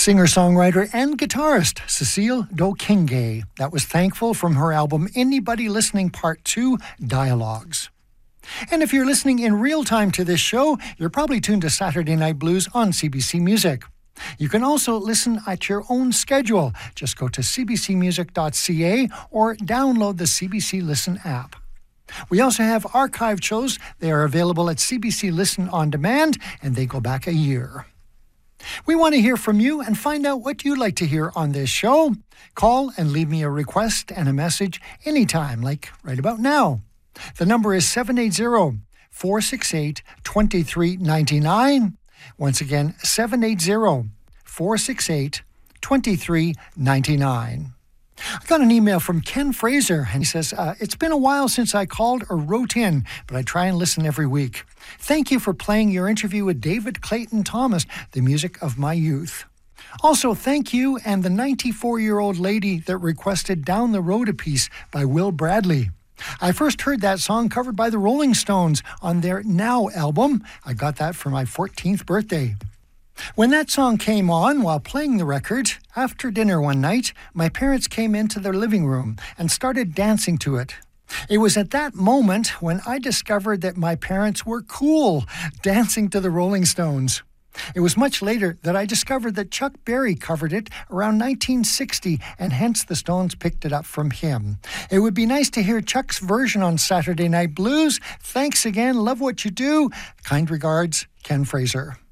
Singer-songwriter and guitarist Cecile Dokenge. That was Thankful from her album Anybody Listening Part 2, Dialogues. And if you're listening in real time to this show, you're probably tuned to Saturday Night Blues on CBC Music. You can also listen at your own schedule. Just go to cbcmusic.ca or download the CBC Listen app. We also have archived shows. They are available at CBC Listen On Demand, and they go back a year. We want to hear from you and find out what you'd like to hear on this show. Call and leave me a request and a message anytime, like right about now. The number is 780-468-2399. Once again, 780-468-2399. I got an email from Ken Fraser, and he says, it's been a while since I called or wrote in, but I try and listen every week. Thank you for playing your interview with David Clayton Thomas, the music of my youth. Also, thank you and the 94-year-old lady that requested Down the Road a Piece by Will Bradley. I first heard that song covered by the Rolling Stones on their Now album. I got that for my 14th birthday. When that song came on while playing the record, after dinner one night, my parents came into their living room and started dancing to it. It was at that moment when I discovered that my parents were cool, dancing to the Rolling Stones. It was much later that I discovered that Chuck Berry covered it around 1960, and hence the Stones picked it up from him. It would be nice to hear Chuck's version on Saturday Night Blues. Thanks again. Love what you do. Kind regards, Ken Fraser.